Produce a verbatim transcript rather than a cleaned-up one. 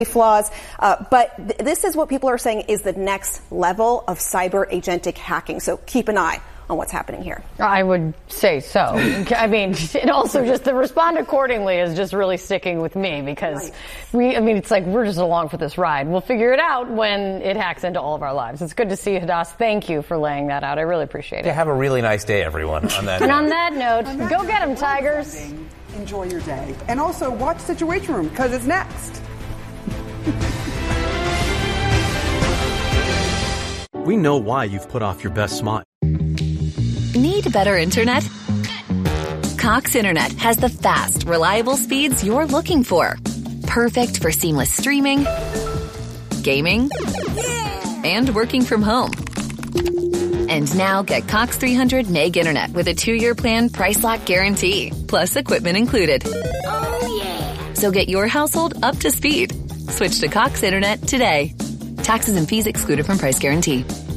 flaws, uh, but th- this is what people are saying is the next level of cyber agentic hacking. So keep an eye on what's happening here. I would say so. I mean, and also just the respond accordingly is just really sticking with me because right. we, I mean, it's like we're just along for this ride. We'll figure it out when it hacks into all of our lives. It's good to see you, Hadas. Thank you for laying that out. I really appreciate it. Yeah, have a really nice day, everyone. On that and note. on that note, on that go get them, Tigers. Enjoy your day. And also watch Situation Room because it's next. We know why you've put off your best smile. Need better internet? Cox Internet has the fast, reliable speeds you're looking for. Perfect for seamless streaming, gaming, and working from home. And now get Cox three hundred meg internet with a two-year plan price lock guarantee, plus equipment included. Oh, yeah. So get your household up to speed. Switch to Cox Internet today. Taxes and fees excluded from price guarantee.